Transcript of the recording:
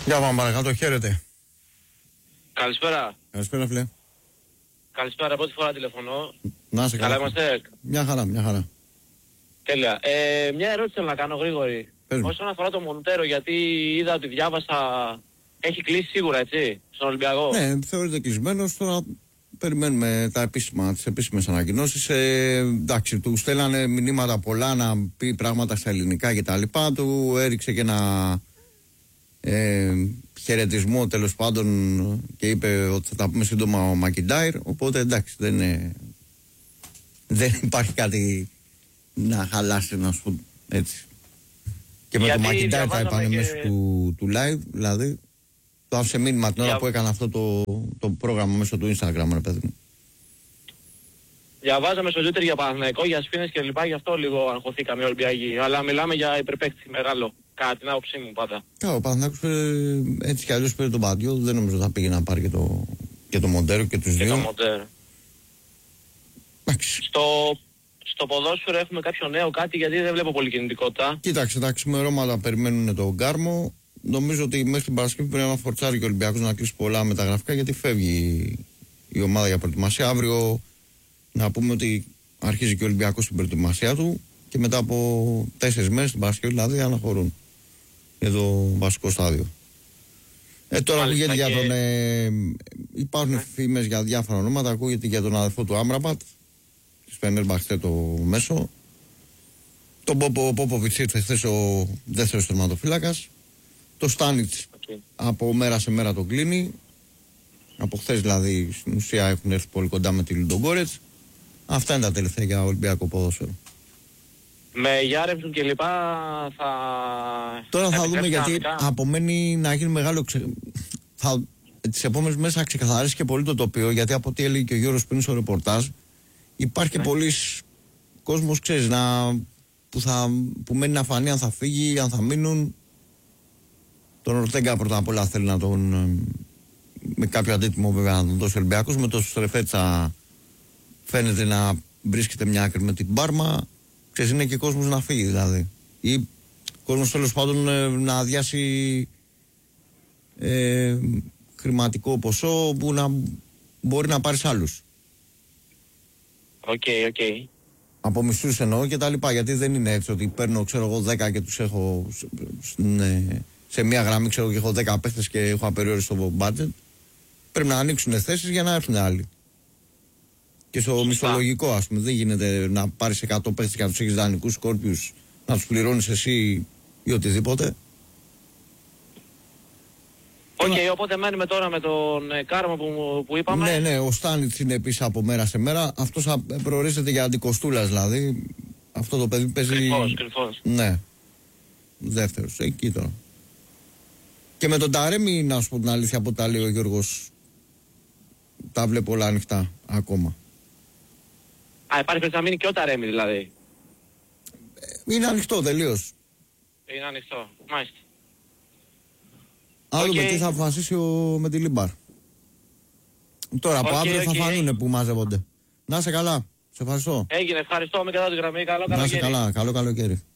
Για πάμε παρακάτω, χαίρετε. Καλησπέρα. Καλησπέρα, φίλε. Καλησπέρα, πρώτη φορά τηλεφωνώ. Να σε καλά. Καλά είμαστε. Μια χαρά, μια χαρά. Τέλεια. Μια ερώτηση θέλω να κάνω γρήγορη. Όσον αφορά το Μοντέρο, γιατί είδα ότι διάβασα, έχει κλείσει σίγουρα, έτσι, στον Ολυμπιακό. Ναι, θεωρείται κλεισμένος. Τώρα περιμένουμε τις επίσημες ανακοινώσεις. Εντάξει, του στέλνανε μηνύματα πολλά να πει πράγματα στα ελληνικά κτλ. Του έριξε και ένα χαιρετισμό τέλος πάντων και είπε ότι θα τα πούμε σύντομα ο Μακιντάιρ. Οπότε εντάξει, δεν υπάρχει κάτι να χαλάσει, να σου πω έτσι. Και με το Μακιντάιρ τα είπανε μέσω του live, δηλαδή το άφησε μήνυμα την ώρα που έκανα αυτό το πρόγραμμα μέσω του Instagram, ρε παιδί μου. Διαβάζαμε στο Twitter για Παναθηναϊκό, για Σφήνες και λοιπά, γι' αυτό λίγο αγχωθήκαμε οι Ολυμπιακοί. Αλλά μιλάμε για υπερπαίκτη μεγάλο, κατά την άποψή μου πάντα. Ο Παναθηναϊκός έτσι κι αλλιώς πήρε τον Παντιό, δεν νομίζω θα πήγε να πάρει και το Μοντέρο και τους δύο. Το Μοντέρο. Στο ποδόσφαιρο έχουμε κάποιο νέο κάτι, γιατί δεν βλέπω πολύ κινητικότητα. Κοίταξε, τα ξημερώματα περιμένουν τον Γκάρμο. Νομίζω ότι μέχρι την Παρασκευή πρέπει να φορτσάρει και ο Ολυμπιακός να κλείσει πολλά μεταγραφικά, γιατί φεύγει η ομάδα για προετοιμασία. Αύριο να πούμε ότι αρχίζει και ο Ολυμπιακός την προετοιμασία του και μετά από 4 μέρες την Παρασκευή δηλαδή αναχωρούν για το βασικό στάδιο. Τώρα ακούγεται για τον. Υπάρχουν φήμες για διάφορα ονόματα. Ακούγεται για τον αδερφό του Άμραμπατ, της Φενέρμπαχτσε το μέσο. Τον Πόποβιτς ήρθε χθες ο δεύτερος τερματοφύλακας. Το Στάνιτς από μέρα σε μέρα τον κλείνει. Από χθες δηλαδή στην ουσία έχουν έρθει πολύ κοντά με τη Λουντογκόρετς. Αυτά είναι τα τελευταία για Ολυμπιακό ποδόσφαιρο. Με Γιάρεμψουν και λοιπά θα... Τώρα θα δούμε, γιατί απομένει να γίνει μεγάλο τις επόμενες μέρες θα ξεκαθαρίσει και πολύ το τοπίο, γιατί από ό,τι έλεγε και ο Γιώργος πριν στο ρεπορτάζ υπάρχει και πολλής κόσμος, ξέρεις, που μένει να φανεί αν θα φύγει, αν θα μείνουν. Τον Ορτέγκα πρώτα απ' όλα θέλει να τον, με κάποιο αντίτιμο βέβαια, να τον δώσει ο Ολυμπιακός. Με το Στρεφέτσα φαίνεται να βρίσκεται μια άκρη με την Πάρμα. Ξέρεις, είναι και κόσμος να φύγει δηλαδή. Ή κόσμος τέλος πάντων να αδειάσει χρηματικό ποσό που να μπορεί να πάρεις άλλους. Οκ. Από μισθούς εννοώ και τα λοιπά, γιατί δεν είναι έτσι ότι παίρνω, ξέρω εγώ, 10 και τους έχω σε μια γραμμή, ξέρω, και έχω 10 παίχτες και έχω απεριόριστο budget. Πρέπει να ανοίξουν θέσεις για να έρθουν άλλοι. Και στο μισθολογικό, ας πούμε, δεν γίνεται να πάρεις 100 παίχτες και να τους έχεις δανεικούς σκόρπιους, να τους πληρώνεις εσύ ή οτιδήποτε. Οπότε μένουμε τώρα με τον Κάρμα που είπαμε. Ναι, ο Στάνιτς είναι επίσης από μέρα σε μέρα. Αυτός θα προορίζεται για αντικοστούλας, δηλαδή. Αυτό το παιδί παίζει. Κρυφός. Ναι. Δεύτερος, εκεί τώρα. Και με τον Ταρέμι, να σου πω την αλήθεια, από τα λέει ο Γιώργος, τα βλέπω όλα ανοιχτά ακόμα. Υπάρχει περίπτωση να μείνει και ο Ταρέμι δηλαδή. Είναι ανοιχτό τελείως. Είναι ανοιχτό, μάλιστα. Άλλο με τι θα αποφασίσει με τη Λιμπάρ. Τώρα από αύριο θα φανούν που μαζεύονται. Να είσαι καλά, σε ευχαριστώ. Έγινε, ευχαριστώ, με κατά τη γραμμή, καλό καλοκαίρι. Να είσαι καλά, καλό καλοκαίρι.